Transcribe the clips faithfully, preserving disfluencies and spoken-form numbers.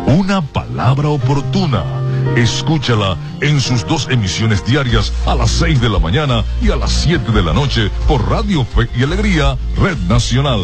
Una palabra oportuna. Escúchala en sus dos emisiones diarias a las seis de la mañana y a las siete de la noche por Radio Fe y Alegría, Red Nacional.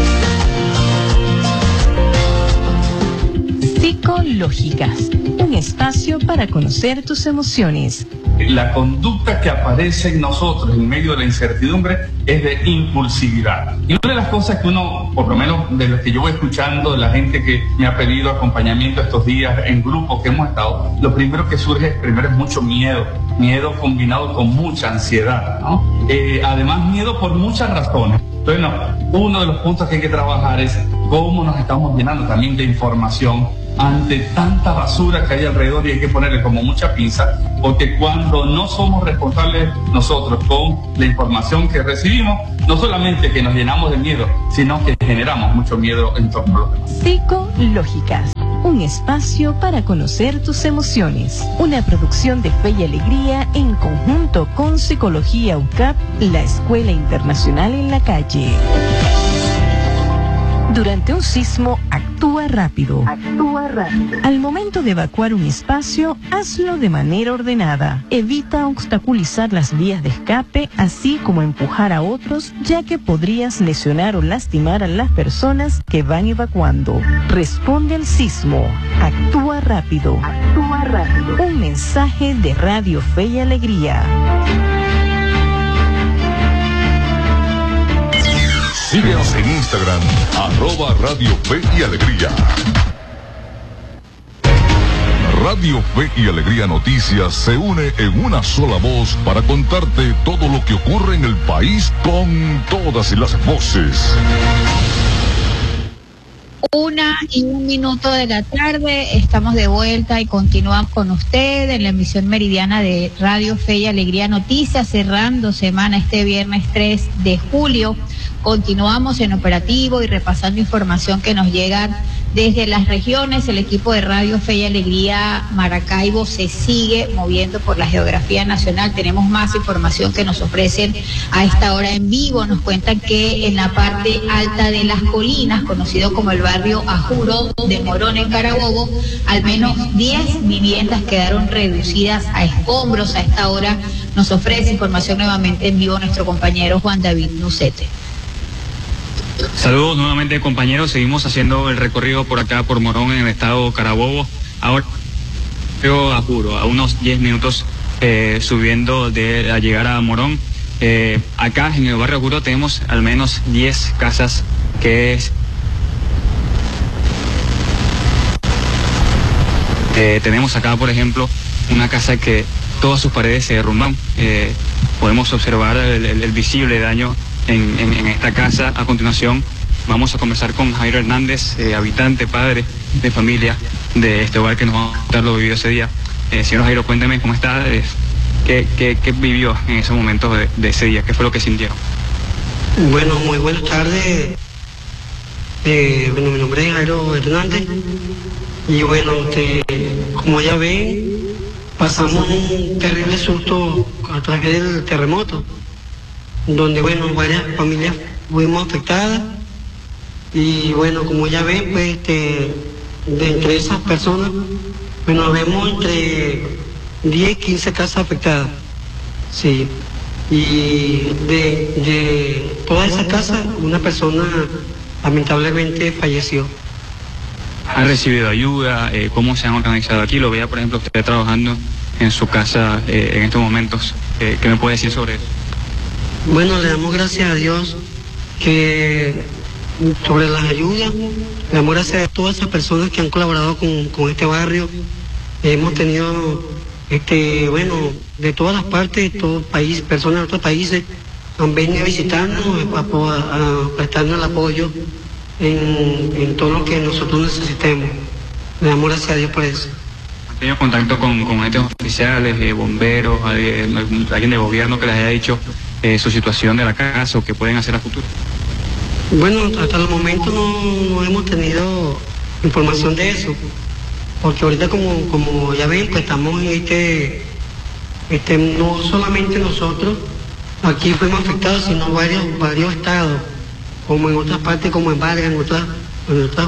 Psicológicas, un espacio para conocer tus emociones. La conducta que aparece en nosotros en medio de la incertidumbre es de impulsividad. Y una de las cosas que uno, por lo menos de lo que yo voy escuchando, de la gente que me ha pedido acompañamiento estos días en grupos que hemos estado, lo primero que surge primero es mucho miedo, miedo combinado con mucha ansiedad, ¿no? Eh, además miedo por muchas razones. Bueno, uno de los puntos que hay que trabajar es cómo nos estamos llenando también de información ante tanta basura que hay alrededor, y hay que ponerle como mucha pinza, porque cuando no somos responsables nosotros con la información que recibimos, no solamente que nos llenamos de miedo, sino que generamos mucho miedo en torno a los demás. Psicológicas, un espacio para conocer tus emociones. Una producción de Fe y Alegría en conjunto con Psicología U C A P, la Escuela Internacional en la Calle. Durante un sismo, actúa rápido. Actúa rápido. Al momento de evacuar un espacio, hazlo de manera ordenada. Evita obstaculizar las vías de escape, así como empujar a otros, ya que podrías lesionar o lastimar a las personas que van evacuando. Responde al sismo. Actúa rápido. Actúa rápido. Un mensaje de Radio Fe y Alegría. Síguenos en Instagram, arroba Radio Fe y Alegría. Radio Fe y Alegría Noticias se une en una sola voz para contarte todo lo que ocurre en el país con todas las voces. Una y un minuto de la tarde, estamos de vuelta y continuamos con usted en la emisión meridiana de Radio Fe y Alegría Noticias, cerrando semana este viernes tres de julio. Continuamos en operativo y repasando información que nos llega desde las regiones. El equipo de Radio Fe y Alegría Maracaibo se sigue moviendo por la geografía nacional. Tenemos más información que nos ofrecen a esta hora en vivo. Nos cuentan que en la parte alta de las colinas, conocido como el barrio Ajuro de Morón en Carabobo, al menos diez viviendas quedaron reducidas a escombros. A esta hora nos ofrece información nuevamente en vivo nuestro compañero Juan David Nucete. Saludos nuevamente, compañeros. Seguimos haciendo el recorrido por acá, por Morón, en el estado Carabobo. Ahora, yo apuro, a unos diez minutos eh, subiendo de a llegar a Morón. Eh, acá en el barrio Juro tenemos al menos diez casas que es, eh, tenemos acá, por ejemplo, una casa que todas sus paredes se derrumban. Eh, podemos observar el, el, el visible daño En, en, en esta casa. A continuación vamos a conversar con Jairo Hernández, eh, habitante, padre de familia de este hogar, que nos va a contar lo vivido ese día. Eh, señor Jairo, cuénteme cómo está, eh, qué, qué, qué vivió en esos momentos de, de ese día, qué fue lo que sintió. Bueno, muy buenas tardes. Eh, bueno, mi nombre es Jairo Hernández y bueno, usted, como ya ven, pasamos un terrible susto a través del terremoto, donde, bueno, varias familias fuimos afectadas y, bueno, como ya ven, pues, este, de entre esas personas, bueno, vemos entre diez, quince casas afectadas, sí, y de, de todas esas casas, una persona lamentablemente falleció. ¿Ha recibido ayuda? Eh, ¿Cómo se han organizado aquí? Lo veía, por ejemplo, usted trabajando en su casa eh, en estos momentos. Eh, ¿Qué me puede decir sobre eso? Bueno, le damos gracias a Dios que sobre las ayudas, le damos gracias a todas esas personas que han colaborado con, con este barrio. Hemos tenido, este, bueno, de todas las partes, de todo país, personas de otros países han venido a visitarnos, a, a, a prestarnos el apoyo en, en todo lo que nosotros necesitemos. Le damos gracias a Dios por eso. ¿Han tenido contacto con, con agentes oficiales, eh, bomberos, alguien, alguien de gobierno que les haya dicho Eh, su situación de la casa o qué pueden hacer a futuro? Bueno, hasta el momento no, no hemos tenido información de eso, porque ahorita como, como ya ven, pues estamos en este, este, no solamente nosotros aquí fuimos afectados, sino varios, varios estados, como en otras partes, como en Vargas, en otras, en otras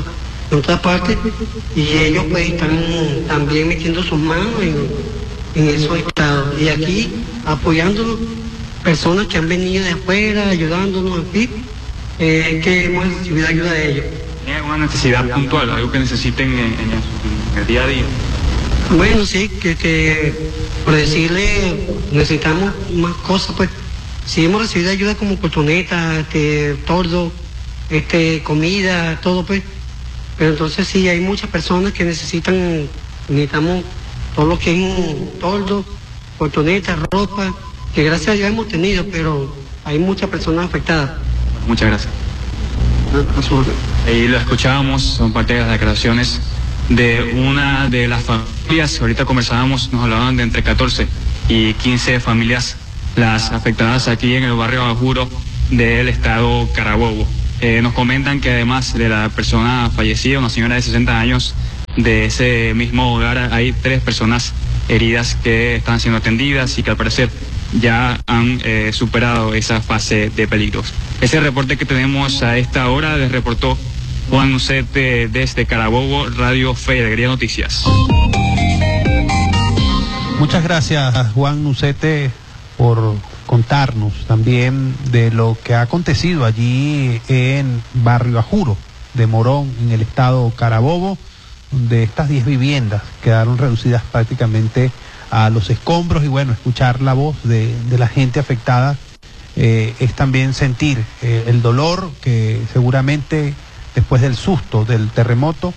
en otras partes, y ellos pues están también metiendo sus manos en, en esos estados. Y aquí apoyándonos, personas que han venido de afuera, ayudándonos aquí, eh, que hemos recibido ayuda de ellos. ¿Tiene alguna necesidad puntual, algo que necesiten en, en, en el día a día? Bueno, sí, que, que por decirle, necesitamos más cosas, pues. Sí hemos recibido ayuda como colchonetas, este, tordo, este, comida, todo, pues. Pero entonces sí, hay muchas personas que necesitan, necesitamos todo lo que es un tordo, colchonetas, ropa, que gracias a Dios hemos tenido, pero hay muchas personas afectadas. Muchas gracias. Ahí lo escuchábamos, son parte de las declaraciones de una de las familias. Ahorita conversábamos, nos hablaban de entre catorce y quince familias las afectadas aquí en el barrio Bajuro del estado Carabobo. Eh, nos comentan que además de la persona fallecida, una señora de sesenta años, de ese mismo hogar hay tres personas heridas que están siendo atendidas y que al parecer ya han eh, superado esa fase de peligros. Ese reporte que tenemos a esta hora les reportó Juan Ucete desde Carabobo, Radio Fe y Alegría Noticias. Muchas gracias, Juan Ucete, por contarnos también de lo que ha acontecido allí en Barrio Ajuro de Morón, en el estado Carabobo, donde estas diez viviendas quedaron reducidas prácticamente a los escombros. Y bueno, escuchar la voz de, de la gente afectada eh, es también sentir eh, el dolor que seguramente después del susto del terremoto,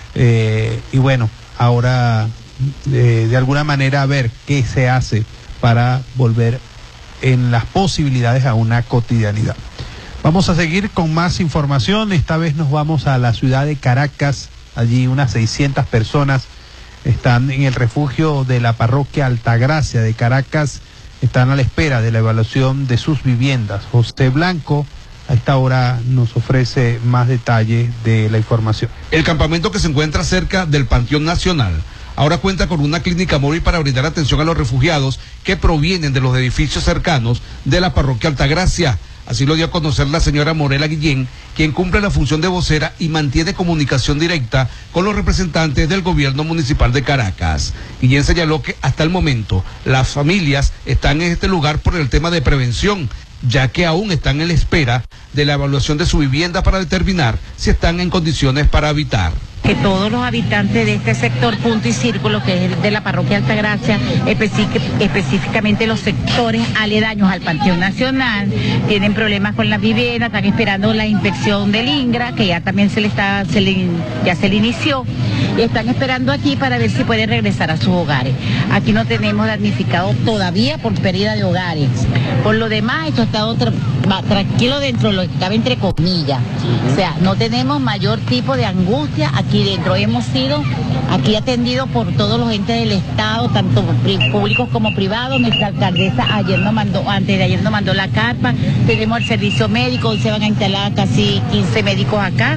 eh, y bueno, ahora eh, de alguna manera ver qué se hace para volver en las posibilidades a una cotidianidad. Vamos a seguir con más información. Esta vez nos vamos a la ciudad de Caracas. Allí unas seiscientas personas están en el refugio de la parroquia Altagracia de Caracas. Están a la espera de la evaluación de sus viviendas. José Blanco a esta hora nos ofrece más detalles de la información. El campamento, que se encuentra cerca del Panteón Nacional, ahora cuenta con una clínica móvil para brindar atención a los refugiados que provienen de los edificios cercanos de la parroquia Altagracia. Así lo dio a conocer la señora Morela Guillén, quien cumple la función de vocera y mantiene comunicación directa con los representantes del gobierno municipal de Caracas. Guillén señaló que hasta el momento las familias están en este lugar por el tema de prevención, ya que aún están en la espera de la evaluación de su vivienda para determinar si están en condiciones para habitar. Que todos los habitantes de este sector Punto y Círculo, que es el de la parroquia Altagracia, específicamente los sectores aledaños al Panteón Nacional, tienen problemas con la vivienda, están esperando la inspección del INGRA, que ya también se le está, se le, ya se le inició, y están esperando aquí para ver si pueden regresar a sus hogares. Aquí no tenemos damnificado todavía por pérdida de hogares. Por lo demás, esto ha estado tra tranquilo dentro de lo que cabe entre comillas. O sea, no tenemos mayor tipo de angustia aquí dentro. Hemos sido aquí atendidos por todos los entes del Estado, tanto públicos como privados. Nuestra alcaldesa ayer nos mandó, antes de ayer nos mandó la carpa. Tenemos el servicio médico, hoy se van a instalar casi quince médicos acá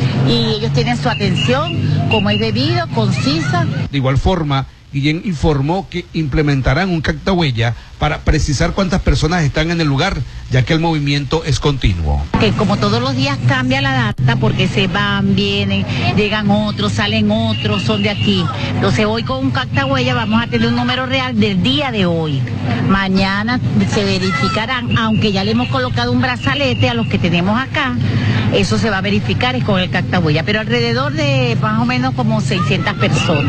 y ellos tienen su atención como es debido, concisa. De igual forma, Guillén informó que implementarán un cactahuella para precisar cuántas personas están en el lugar, ya que el movimiento es continuo. Que como todos los días cambia la data, porque se van, vienen, llegan otros, salen otros, son de aquí. Entonces hoy con un cactahuella vamos a tener un número real del día de hoy. Mañana se verificarán, aunque ya le hemos colocado un brazalete a los que tenemos acá, eso se va a verificar es con el cactahuella, pero alrededor de más o menos como seiscientas personas.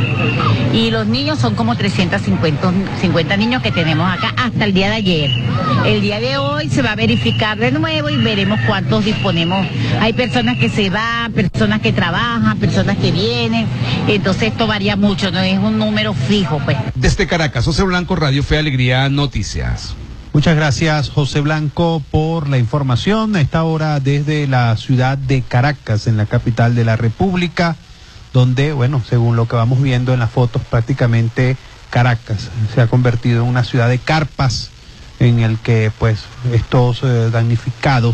Y los niños son como trescientos cincuenta niños que tenemos acá hasta el día de ayer. El día de hoy se va a verificar de nuevo y veremos cuántos disponemos. Hay personas que se van, personas que trabajan, personas que vienen, entonces esto varía mucho, no es un número fijo, pues. Desde Caracas, José Blanco, Radio Fe Alegría Noticias. Muchas gracias, José Blanco, por la información. A esta hora desde la ciudad de Caracas, en la capital de la República, donde, bueno, según lo que vamos viendo en las fotos, prácticamente Caracas se ha convertido en una ciudad de carpas, en el que pues estos eh, damnificados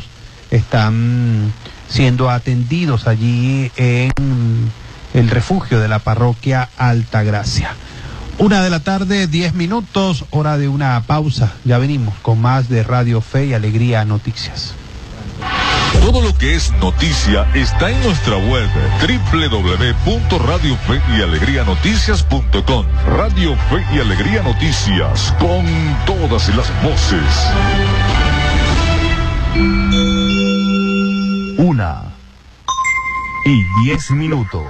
están siendo atendidos allí en el refugio de la parroquia Altagracia. Una de la tarde, diez minutos, hora de una pausa. Ya venimos con más de Radio Fe y Alegría Noticias. Todo lo que es noticia está en nuestra web doble u doble u doble u punto radio fe y alegría noticias punto com. Radio Fe y Alegría Noticias, con todas las voces. Una y diez minutos.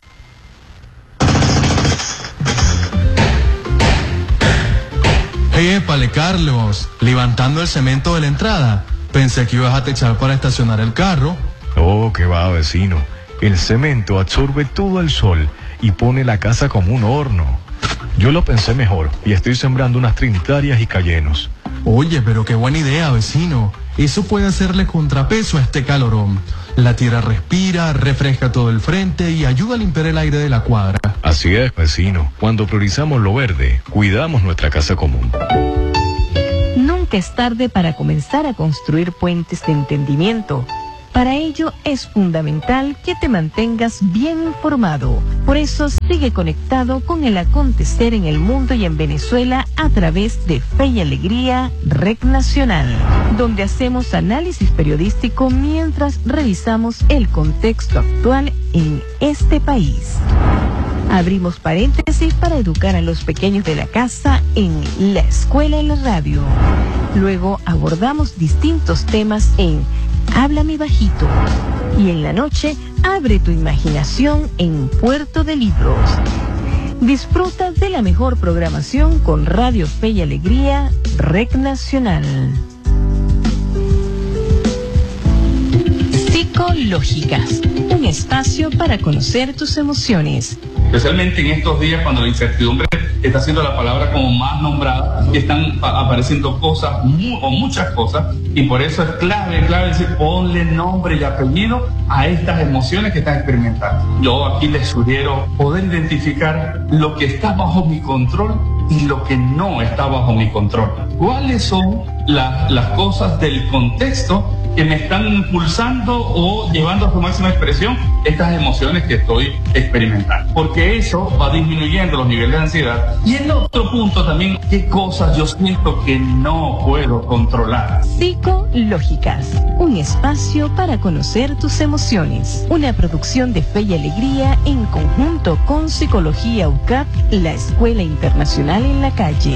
Hey, épale, Carlos, levantando el cemento de la entrada. Pensé que ibas a techar para estacionar el carro. Oh, qué va, vecino. El cemento absorbe todo el sol y pone la casa como un horno. Yo lo pensé mejor y estoy sembrando unas trinitarias y cayenos. Oye, pero qué buena idea, vecino. Eso puede hacerle contrapeso a este calorón. La tierra respira, refresca todo el frente y ayuda a limpiar el aire de la cuadra. Así es, vecino. Cuando priorizamos lo verde, cuidamos nuestra casa común. Nunca es tarde para comenzar a construir puentes de entendimiento. Para ello es fundamental que te mantengas bien informado. Por eso sigue conectado con el acontecer en el mundo y en Venezuela a través de Fe y Alegría Red Nacional, donde hacemos análisis periodístico mientras revisamos el contexto actual en este país. Abrimos paréntesis para educar a los pequeños de la casa en la escuela y la radio. Luego abordamos distintos temas en Háblame Bajito. Y en la noche, abre tu imaginación en Puerto de Libros. Disfruta de la mejor programación con Radio Fe y Alegría Red Nacional. Psicológicas, un espacio para conocer tus emociones. Especialmente en estos días cuando la incertidumbre está siendo la palabra como más nombrada, y están apareciendo cosas mu o muchas cosas, y por eso es clave, clave decir, ponle nombre y apellido a estas emociones que están experimentando. Yo aquí les sugiero poder identificar lo que está bajo mi control y lo que no está bajo mi control. ¿Cuáles son la, las cosas del contexto que me están impulsando o llevando a su máxima expresión estas emociones que estoy experimentando? Porque eso va disminuyendo los niveles de ansiedad. Y el otro punto también, qué cosas yo siento que no puedo controlar. Psicológicas, un espacio para conocer tus emociones. Una producción de Fe y Alegría en conjunto con Psicología U C A P, la Escuela Internacional en la Calle.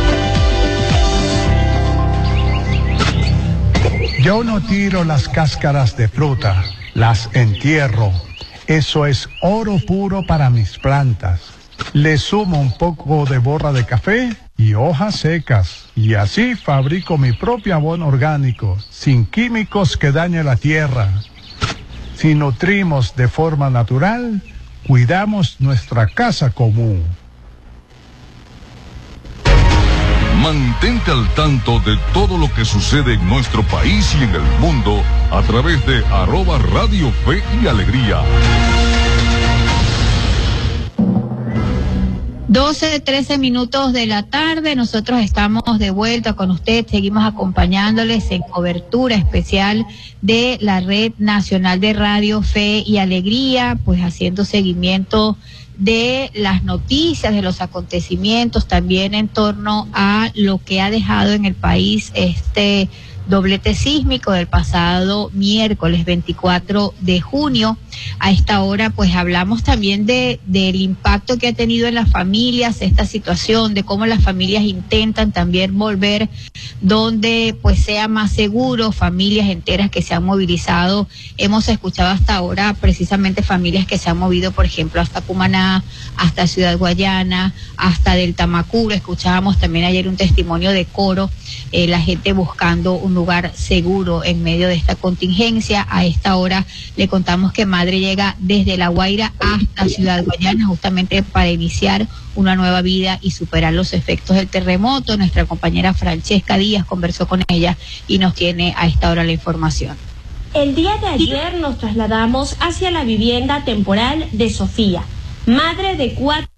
Yo no tiro las cáscaras de fruta, las entierro. Eso es oro puro para mis plantas. Le sumo un poco de borra de café y hojas secas. Y así fabrico mi propio abono orgánico, sin químicos que dañen la tierra. Si nutrimos de forma natural, cuidamos nuestra casa común. Mantente al tanto de todo lo que sucede en nuestro país y en el mundo a través de arroba Radio Fe y Alegría. doce, trece minutos de la tarde, nosotros estamos de vuelta con usted, seguimos acompañándoles en cobertura especial de la Red Nacional de Radio Fe y Alegría, pues haciendo seguimiento de las noticias, de los acontecimientos, también en torno a lo que ha dejado en el país este doblete sísmico del pasado miércoles veinticuatro de junio. A esta hora pues hablamos también de del impacto que ha tenido en las familias esta situación, de cómo las familias intentan también volver donde pues sea más seguro, familias enteras que se han movilizado. Hemos escuchado hasta ahora precisamente familias que se han movido, por ejemplo, hasta Cumaná, hasta Ciudad Guayana, hasta del Tamacuro. Escuchábamos también ayer un testimonio de Coro, eh, la gente buscando un lugar seguro en medio de esta contingencia. A esta hora le contamos que Madre llega desde La Guaira hasta Ciudad Guayana justamente para iniciar una nueva vida y superar los efectos del terremoto. Nuestra compañera Francesca Díaz conversó con ella y nos tiene a esta hora la información. El día de ayer nos trasladamos hacia la vivienda temporal de Sofía, madre de cuatro